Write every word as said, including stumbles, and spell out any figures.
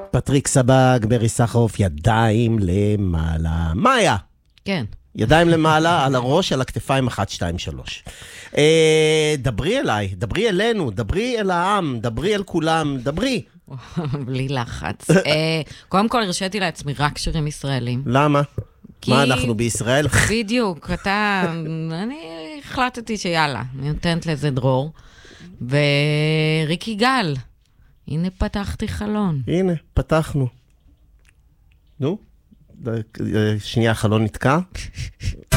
פטריק סבג, ברי סחרוף, ידיים למעלה. מאיה. כן. ידיים למעלה, על הראש, על הכתפיים, אחת, שתיים, שלוש. אה, דברי אליי, דברי אלינו, דברי אל העם, דברי אל כולם, דברי. בלי לחץ. קודם כל, הרשיתי לעצמי רק שירים ישראלים. למה? מה אנחנו בישראל? בדיוק, אתה... אני החלטתי שיאללה, אני נותנת לזה דרור. וריקי גל, הנה פתחתי חלון. הנה, פתחנו. נו, שנייה, החלון נתקע.